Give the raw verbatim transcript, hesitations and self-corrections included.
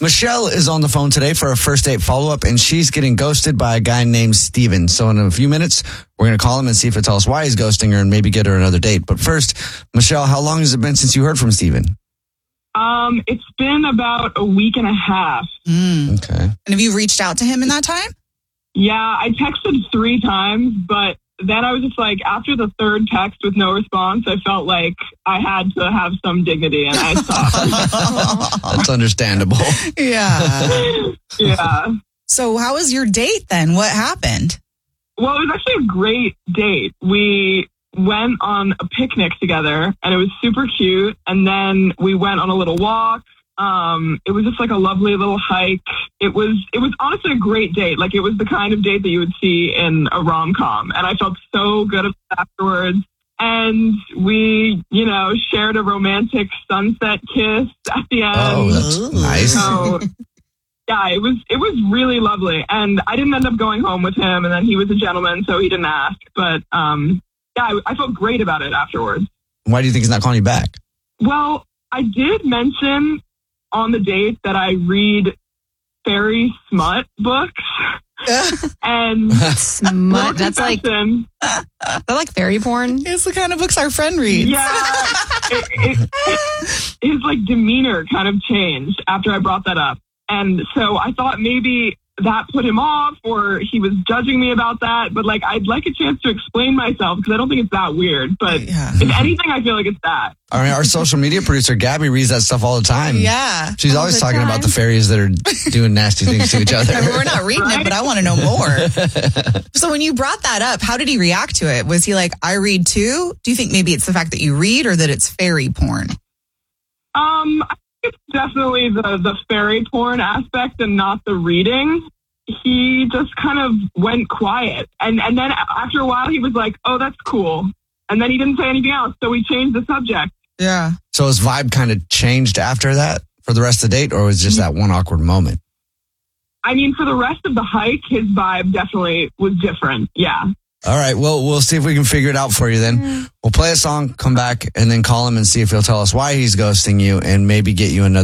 Michelle is on the phone today for a first date follow-up, and she's getting ghosted by a guy named Steven. So in a few minutes, we're going to call him and see if he'll tell us why he's ghosting her and maybe get her another date. But first, Michelle, how long has it been since you heard from Steven? Um, it's been about a week and a half. Mm. Okay. And have you reached out to him in that time? Yeah, I texted three times, but then I was just like, after the third text with no response, I felt like I had to have some dignity, and I stopped. That's understandable. Yeah. Yeah. So how was your date then? What happened? Well, it was actually a great date. We went on a picnic together, and it was super cute. And then we went on a little walk. Um, it was just like a lovely little hike. It was, it was honestly a great date. Like, it was the kind of date that you would see in a rom-com. And I felt so good afterwards. And we, you know, shared a romantic sunset kiss at the end. Oh, that's nice. So, yeah, it was, it was really lovely. And I didn't end up going home with him. And then he was a gentleman, so he didn't ask. But, um, yeah, I, I felt great about it afterwards. Why do you think he's not calling you back? Well, I did mention on the date that I read fairy smut books. And smut. That's like, confession, they're like fairy porn. It's the kind of books our friend reads. yeah, it, it, his like demeanor kind of changed after I brought that up. And so I thought maybe that put him off, or he was judging me about that. But like, I'd like a chance to explain myself, because I don't think it's that weird. But Yeah. if anything, I feel like it's that. I mean, our social media producer, Gabby, reads that stuff all the time. Yeah. She's All always the talking time. about the fairies that are doing nasty things to each other. I mean, we're not reading it, but I want to know more. So when you brought that up, how did he react to it? Was he like, I read too? Do you think maybe it's the fact that you read, or that it's fairy porn? Um, I think it's definitely the, the fairy porn aspect and not the reading. He just kind of went quiet. And, and then after a while, he was like, oh, that's cool. And then he didn't say anything else. So we changed the subject. Yeah. So his vibe kind of changed after that for the rest of the date, or was it just that one awkward moment? I mean, for the rest of the hike, his vibe definitely was different. Yeah. All right. Well, we'll see if we can figure it out for you then. We'll play a song, come back, and then call him and see if he'll tell us why he's ghosting you and maybe get you another